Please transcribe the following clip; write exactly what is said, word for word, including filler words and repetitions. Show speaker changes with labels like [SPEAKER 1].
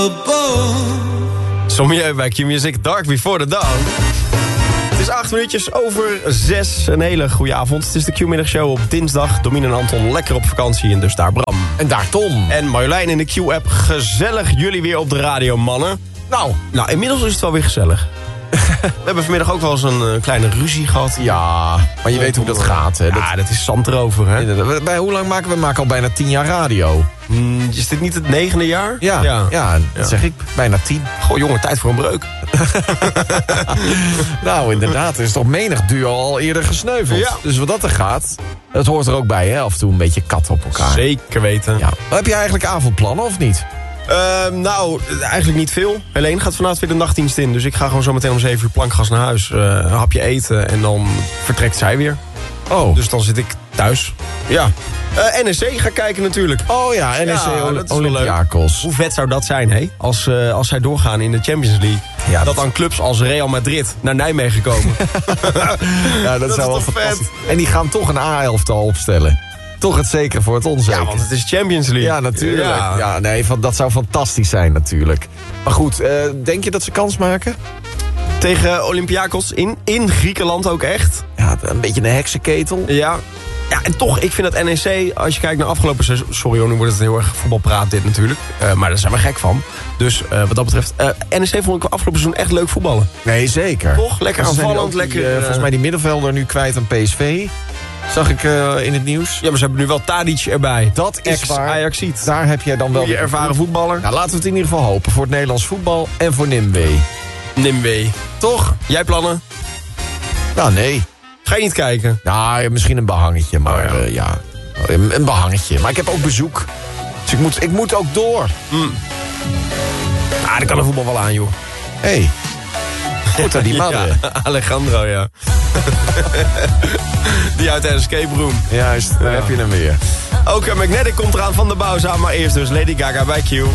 [SPEAKER 1] Sommieu bij Q-Music, Dark Before the Dawn. Het is acht minuutjes over zes. Een hele goede avond. Het is de Q-middagshow op dinsdag. Domien en Anton lekker op vakantie en dus daar Bram.
[SPEAKER 2] En daar Tom.
[SPEAKER 1] En Marjolein in de Q-app. Gezellig jullie weer op de radio, mannen. Nou, nou inmiddels is het wel weer gezellig. We hebben vanmiddag ook wel eens een uh, kleine ruzie gehad.
[SPEAKER 2] Ja, maar je weet hoe dat gaat. Hè?
[SPEAKER 1] Ja, dat is zand erover, hè?
[SPEAKER 2] Bij hoe lang maken we? We maken al bijna tien jaar radio.
[SPEAKER 1] Hmm, is dit niet het negende jaar?
[SPEAKER 2] Ja, ja. ja dat ja. zeg ik. Bijna tien.
[SPEAKER 1] Goh, jongen, tijd voor een breuk.
[SPEAKER 2] Nou, inderdaad. Er is toch menig duo al eerder gesneuveld. Ja. Dus wat dat er gaat, dat hoort er ook bij, hè? Af en toe een beetje kat op elkaar.
[SPEAKER 1] Zeker weten.
[SPEAKER 2] Ja. Heb je eigenlijk avondplannen of niet?
[SPEAKER 1] Uh, nou, eigenlijk niet veel. Helene gaat vanavond weer de nachtdienst in. Dus ik ga gewoon zo meteen om zeven uur plankgas naar huis. Uh, een hapje eten en dan vertrekt zij weer.
[SPEAKER 2] Oh.
[SPEAKER 1] Dus dan zit ik thuis. Ja. Uh, N E C ga kijken natuurlijk.
[SPEAKER 2] Oh ja, N E C ja, Olympiakos.
[SPEAKER 1] Hoe vet zou dat zijn, hè? Als, uh, als zij doorgaan in de Champions League. Ja, dat dan clubs als Real Madrid naar Nijmegen komen.
[SPEAKER 2] Ja, dat, dat zou wel vet. En die gaan toch een A-elftal opstellen. Toch het zeker voor het onzeker.
[SPEAKER 1] Ja, want het is Champions League.
[SPEAKER 2] Ja, natuurlijk. Ja, ja nee, dat zou fantastisch zijn natuurlijk. Maar goed, uh, denk je dat ze kans maken?
[SPEAKER 1] Tegen Olympiakos in, in Griekenland ook echt.
[SPEAKER 2] Ja, een beetje een heksenketel.
[SPEAKER 1] Ja. Ja, en toch, ik vind dat N E C, als je kijkt naar afgelopen seizoen... Sorry hoor, nu wordt het heel erg voetbalpraat dit natuurlijk. Uh, maar daar zijn we gek van. Dus uh, wat dat betreft, uh, N E C vond ik afgelopen seizoen echt leuk voetballen.
[SPEAKER 2] Nee, zeker.
[SPEAKER 1] Toch? Lekker aanvallend, lekker...
[SPEAKER 2] Die, uh, volgens mij die middenvelder nu kwijt aan P S V... Zag ik uh, in het nieuws.
[SPEAKER 1] Ja, maar ze hebben nu wel Tadic erbij.
[SPEAKER 2] Dat is
[SPEAKER 1] Ex
[SPEAKER 2] waar.
[SPEAKER 1] Ajaxiet.
[SPEAKER 2] Daar heb jij dan wel...
[SPEAKER 1] Je ervaren voetballer.
[SPEAKER 2] Nou, laten we het in ieder geval hopen. Voor het Nederlands voetbal en voor Nimwee.
[SPEAKER 1] Nimwee.
[SPEAKER 2] Toch?
[SPEAKER 1] Jij plannen?
[SPEAKER 2] Nou, nee.
[SPEAKER 1] Ga je niet kijken?
[SPEAKER 2] Nou, misschien een behangetje. Maar oh, ja. Uh, ja, een behangetje. Maar ik heb ook bezoek. Dus ik moet, ik moet ook door.
[SPEAKER 1] Mm. Ah, dat kan de voetbal wel aan, joh.
[SPEAKER 2] Hé. Hey. Goed aan die mannen.
[SPEAKER 1] Ja, Alejandro, ja. Die uit de escape room.
[SPEAKER 2] Juist, daar ja. heb je hem weer.
[SPEAKER 1] Ook uh, Magnetic komt eraan van de Bouwzaam. Maar eerst dus Lady Gaga bij Q.